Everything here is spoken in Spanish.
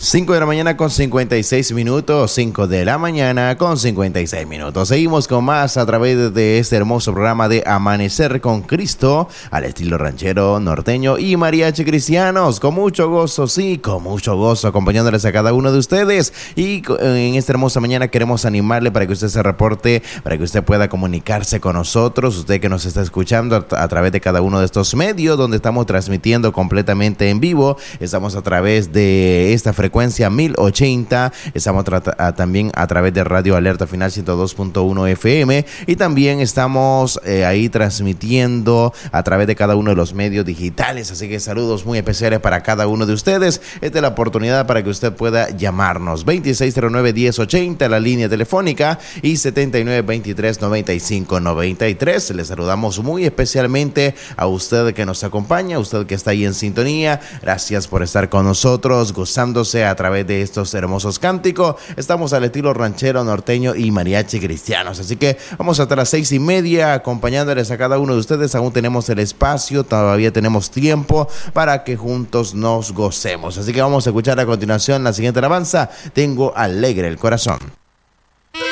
5 de la mañana con 56 minutos, 5 de la mañana con 56 minutos. Seguimos con más a través de este hermoso programa de Amanecer con Cristo, al estilo ranchero, norteño y mariachi cristianos. Con mucho gozo, sí, con mucho gozo, acompañándoles a cada uno de ustedes. Y en esta hermosa mañana queremos animarle para que usted se reporte, para que usted pueda comunicarse con nosotros. Usted que nos está escuchando a través de cada uno de estos medios donde estamos transmitiendo completamente en vivo. Estamos a través de esta frecuencia 1080, estamos también a través de Radio Alerta Final 102.1 FM y también estamos ahí transmitiendo a través de cada uno de los medios digitales, así que saludos muy especiales para cada uno de ustedes. Esta es la oportunidad para que usted pueda llamarnos 2609-1080, la línea telefónica, y 7923-9593. Les saludamos muy especialmente a usted que nos acompaña, a usted que está ahí en sintonía. Gracias por estar con nosotros, gozándose a través de estos hermosos cánticos. Estamos al estilo ranchero, norteño y mariachi cristianos, así que vamos hasta las 6:30 acompañándoles a cada uno de ustedes. Aún tenemos el espacio, todavía tenemos tiempo para que juntos nos gocemos, así que vamos a escuchar a continuación la siguiente alabanza: Tengo alegre el corazón.